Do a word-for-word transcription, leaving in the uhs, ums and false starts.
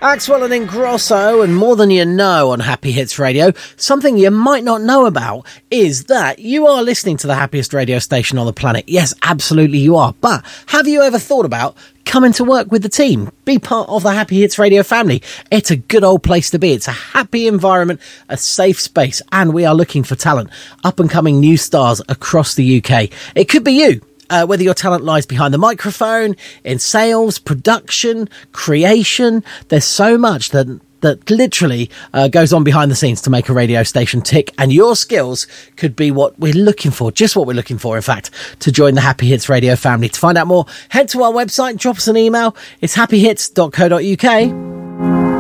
Axwell and Ingrosso, and More Than You Know on Happy Hits Radio. Something you might not know about is that you are listening to the happiest radio station on the planet. Yes, absolutely you are. But have you ever thought about coming to work with the team? Be part of the Happy Hits Radio family. It's a good old place to be. It's a happy environment, a safe space, and we are looking for talent, up and coming new stars across the U K. It could be you. Uh, whether your talent lies behind the microphone, in sales, production, creation, there's so much that that literally uh, goes on behind the scenes to make a radio station tick, and your skills could be what we're looking for, just what we're looking for, in fact, to join the Happy Hits Radio family. To find out more, head to our website, drop us an email. It's happy hits dot co dot uk.